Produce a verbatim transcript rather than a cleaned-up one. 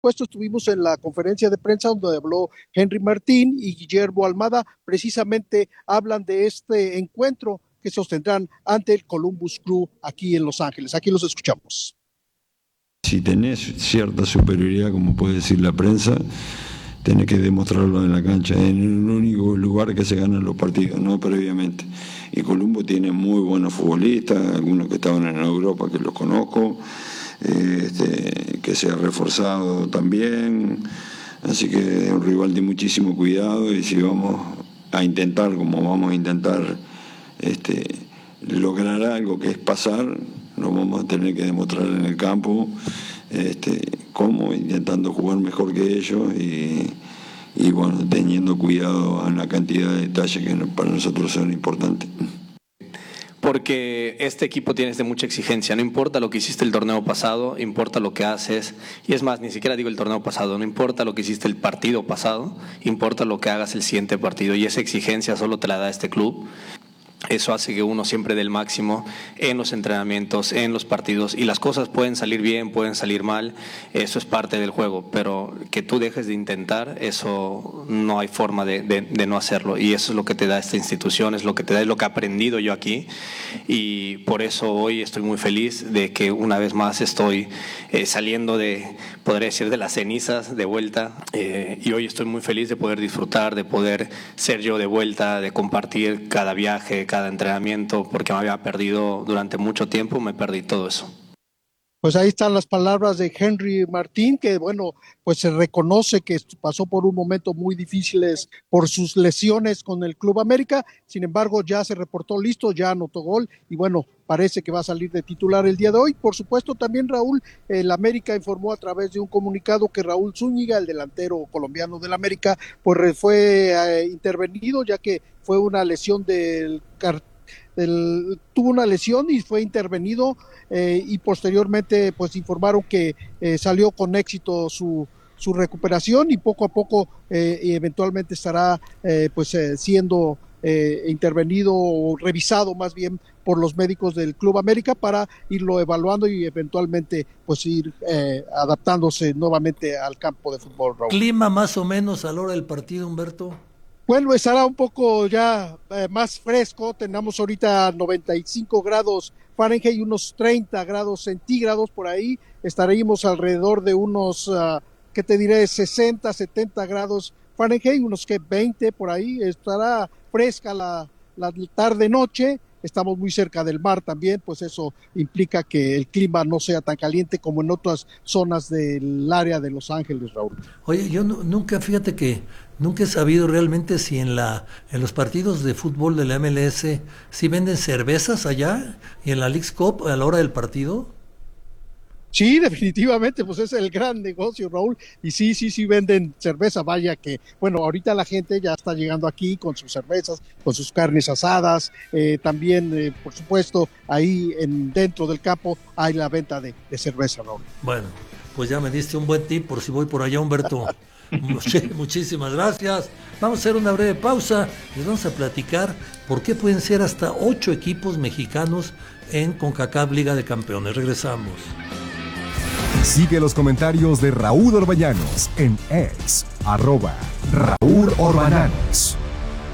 supuesto, estuvimos en la conferencia de prensa donde habló Henry Martín y Guillermo Almada, precisamente hablan de este encuentro que sostendrán ante el Columbus Crew aquí en Los Ángeles. Aquí los escuchamos. Si tenés cierta superioridad, como puede decir la prensa, tenés que demostrarlo en la cancha, en el único lugar que se ganan los partidos, no previamente. Y Columbo tiene muy buenos futbolistas, algunos que estaban en Europa que los conozco, eh, este, que se ha reforzado también, así que es un rival de muchísimo cuidado, y si vamos a intentar, como vamos a intentar este, lograr algo que es pasar, lo vamos a tener que demostrar en el campo, este, cómo, intentando jugar mejor que ellos y, y bueno, teniendo cuidado en la cantidad de detalles que para nosotros son importantes. Porque este equipo tiene de mucha exigencia, no importa lo que hiciste el torneo pasado, importa lo que haces, y es más, ni siquiera digo el torneo pasado, no importa lo que hiciste el partido pasado, importa lo que hagas el siguiente partido, y esa exigencia solo te la da este club. Eso hace que uno siempre dé el máximo en los entrenamientos, en los partidos, y las cosas pueden salir bien, pueden salir mal, eso es parte del juego, pero que tú dejes de intentar, eso no hay forma de, de, de no hacerlo, y eso es lo que te da esta institución, es lo que te da, es lo que he aprendido yo aquí, y por eso hoy estoy muy feliz de que una vez más estoy eh, saliendo de, podría decir, de las cenizas de vuelta, eh, y hoy estoy muy feliz de poder disfrutar, de poder ser yo de vuelta, de compartir cada viaje, cada entrenamiento, porque me había perdido durante mucho tiempo, me perdí todo eso. Pues ahí están las palabras de Henry Martín, que bueno, pues se reconoce que pasó por un momento muy difíciles por sus lesiones con el Club América, sin embargo ya se reportó listo, ya anotó gol y bueno, parece que va a salir de titular el día de hoy. Por supuesto también Raúl, el América informó a través de un comunicado que Raúl Zúñiga, el delantero colombiano del América, pues fue eh, intervenido ya que fue una lesión del cartílago. El, tuvo una lesión y fue intervenido eh, y posteriormente pues informaron que eh, salió con éxito su, su recuperación y poco a poco eh, eventualmente estará eh, pues eh, siendo eh, intervenido o revisado más bien por los médicos del Club América para irlo evaluando y eventualmente pues ir eh, adaptándose nuevamente al campo de fútbol. Raúl. ¿Clima más o menos a la hora del partido, Humberto? Bueno, estará un poco ya eh, más fresco, tenemos ahorita noventa y cinco grados Fahrenheit y unos treinta grados centígrados por ahí, estaremos alrededor de unos, uh, ¿qué te diré?, sesenta, setenta grados Fahrenheit, unos que veinte por ahí, estará fresca la, la tarde-noche, estamos muy cerca del mar también, pues eso implica que el clima no sea tan caliente como en otras zonas del área de Los Ángeles, Raúl. Oye, yo no, nunca, fíjate que nunca he sabido realmente si en la en los partidos de fútbol de la M L S si venden cervezas allá y en la Leagues Cup a la hora del partido. Sí, definitivamente, pues es el gran negocio, Raúl, y sí, sí, sí venden cerveza, vaya que, bueno, ahorita la gente ya está llegando aquí con sus cervezas, con sus carnes asadas, eh, también, eh, por supuesto, ahí en dentro del campo hay la venta de, de cerveza, Raúl. Bueno, pues ya me diste un buen tip por si voy por allá, Humberto. Muchísimas gracias. Vamos a hacer una breve pausa y les vamos a platicar por qué pueden ser hasta ocho equipos mexicanos en CONCACAF Liga de Campeones. Regresamos. Sigue los comentarios de Raúl Orbañanos en X, arroba Raúl Orbañanos.